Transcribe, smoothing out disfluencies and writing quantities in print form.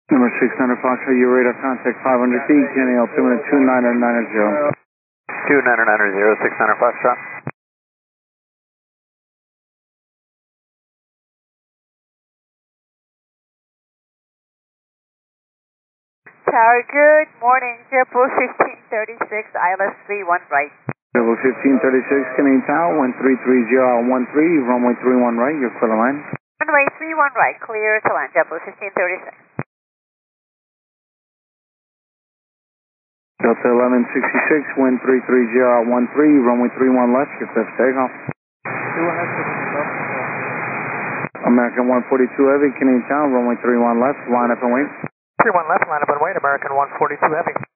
Number 600 Foxtrot, your radar contact 500 feet, Kenny altimeter 2990. 2990, 600 Foxtrot. Tower, good morning. JetBlue 1536, ILS 31 right. JetBlue 1536, Canadian Tower, 1330 13, runway 31 right, you're clear to land. Runway 31 right, clear to land. JetBlue 1536. Delta 1166, wind 330 13, runway 31 left, you're clear for takeoff. American 142 Heavy, Canadian Tower, runway 31 left, line up and wait. 31 left, line up and wait, American 142 Heavy.